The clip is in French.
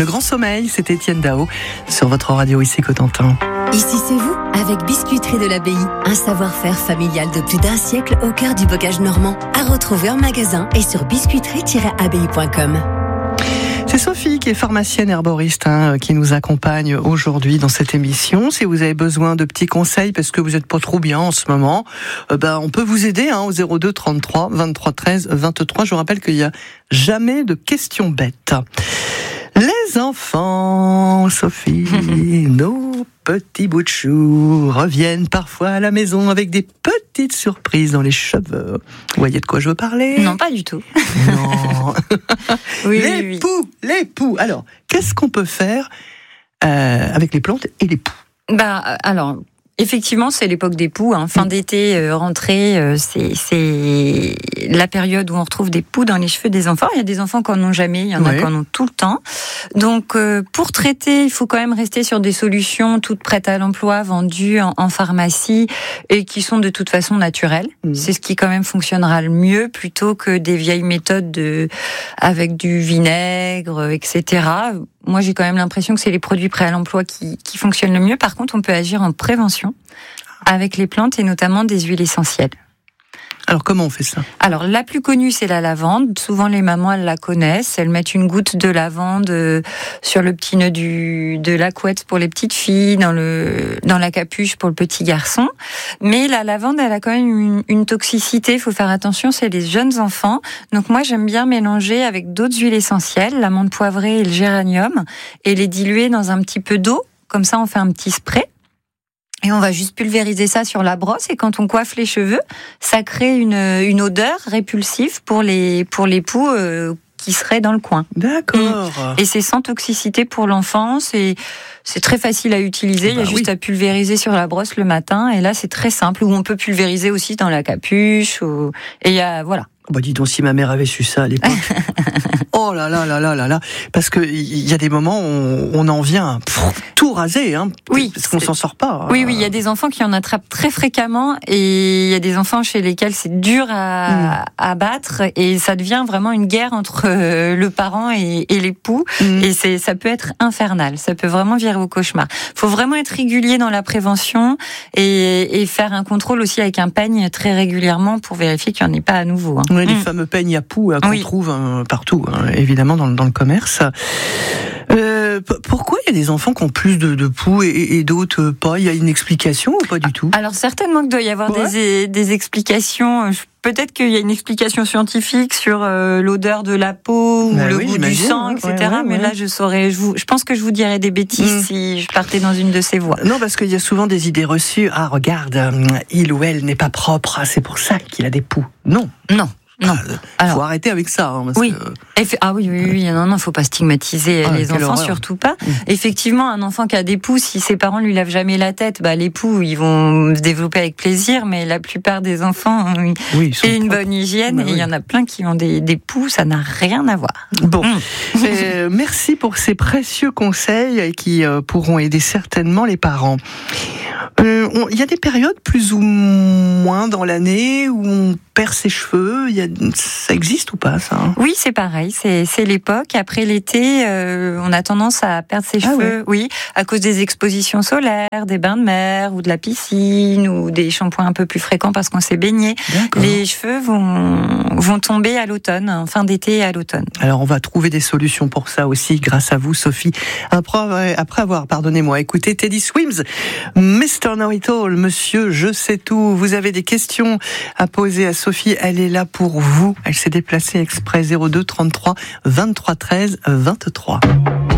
Le Grand Sommeil, c'est Étienne Dao sur votre radio ici Cotentin. Ici c'est vous, avec Biscuiterie de l'Abbaye. Un savoir-faire familial de plus d'un siècle au cœur du bocage normand. À retrouver en magasin et sur biscuiterie-abbaye.com. C'est Sophie qui est pharmacienne herboriste qui nous accompagne aujourd'hui dans cette émission. Si vous avez besoin de petits conseils parce que vous n'êtes pas trop bien en ce moment, on peut vous aider au 02 33 23 13 23. Je vous rappelle qu'il n'y a jamais de questions bêtes. Les enfants, Sophie, nos petits bouts de chou reviennent parfois à la maison avec des petites surprises dans les cheveux. Vous voyez de quoi je veux parler ? Non, pas du tout. Non. Oui. Les poux. Alors, qu'est-ce qu'on peut faire avec les plantes et les poux ? Alors, effectivement, c'est l'époque des poux. Fin d'été, rentrée, c'est la période où on retrouve des poux dans les cheveux des enfants. Il y a des enfants qui en ont jamais, il y en a qui en ont tout le temps. Donc, pour traiter, il faut quand même rester sur des solutions toutes prêtes à l'emploi, vendues en pharmacie et qui sont de toute façon naturelles. C'est ce qui quand même fonctionnera le mieux plutôt que des vieilles méthodes avec du vinaigre, etc. Moi, j'ai quand même l'impression que c'est les produits prêts à l'emploi qui fonctionnent le mieux. Par contre, on peut agir en prévention avec les plantes et notamment des huiles essentielles. Alors, comment on fait ça ? Alors, la plus connue, c'est la lavande. Souvent, les mamans, elles la connaissent. Elles mettent une goutte de lavande sur le petit nœud de la couette pour les petites filles, dans la capuche pour le petit garçon. Mais la lavande, elle a quand même une toxicité. Il faut faire attention, c'est les jeunes enfants. Donc, moi, j'aime bien mélanger avec d'autres huiles essentielles, la menthe poivrée et le géranium, et les diluer dans un petit peu d'eau. Comme ça, on fait un petit spray. Et on va juste pulvériser ça sur la brosse. Et quand on coiffe les cheveux, ça crée une odeur répulsive pour les poux qui seraient dans le coin. D'accord. Et c'est sans toxicité pour l'enfant. C'est très facile à utiliser. Il y a juste à pulvériser sur la brosse le matin. Et là, c'est très simple. Ou on peut pulvériser aussi dans la capuche. Et il y a, voilà. Dis donc, si ma mère avait su ça à l'époque. Oh là là là là là là. Parce que il y a des moments où on en vient tout raser, Oui. Parce qu'on s'en sort pas. Oui, il y a des enfants qui en attrapent très fréquemment et il y a des enfants chez lesquels c'est dur à battre et ça devient vraiment une guerre entre le parent et l'époux et ça peut être infernal. Ça peut vraiment virer au cauchemar. Faut vraiment être régulier dans la prévention et faire un contrôle aussi avec un peigne très régulièrement pour vérifier qu'il n'y en ait pas à nouveau. Oui, les fameux peignes à poux qu'on trouve partout, évidemment, dans le commerce. Pourquoi il y a des enfants qui ont plus de poux et d'autres pas ? Il y a une explication ou pas du tout ? Alors certainement qu'il doit y avoir des explications. Peut-être qu'il y a une explication scientifique sur l'odeur de la peau ou le goût du sang, etc. Mais là, je pense que je vous dirais des bêtises si je partais dans une de ces voies. Non, parce qu'il y a souvent des idées reçues. Ah, regarde, il ou elle n'est pas propre, c'est pour ça qu'il a des poux. Non. Faut arrêter avec ça. Oui, non, faut pas stigmatiser les enfants, horreur. Surtout pas. Effectivement, un enfant qui a des poux, si ses parents lui lavent jamais la tête, les poux, ils vont se développer avec plaisir, mais la plupart des enfants ont une bonne hygiène et il y en a plein qui ont des poux, ça n'a rien à voir. Bon, merci pour ces précieux conseils qui pourront aider certainement les parents. Il y a des périodes plus ou moins dans l'année où on perd ses cheveux. Ça existe ou pas, ça ? Oui, c'est pareil. C'est l'époque. Après l'été, on a tendance à perdre ses cheveux. Oui, à cause des expositions solaires, des bains de mer ou de la piscine ou des shampoings un peu plus fréquents parce qu'on s'est baigné. D'accord. Les cheveux vont tomber à l'automne, en fin d'été et à l'automne. Alors, on va trouver des solutions pour ça aussi, grâce à vous, Sophie. Après avoir, écouté Teddy Swims, Mr. Know-it-all, Monsieur Je sais tout. Vous avez des questions à poser à Sophie, elle est là pour vous. Elle s'est déplacée exprès 02 33 23 13 23.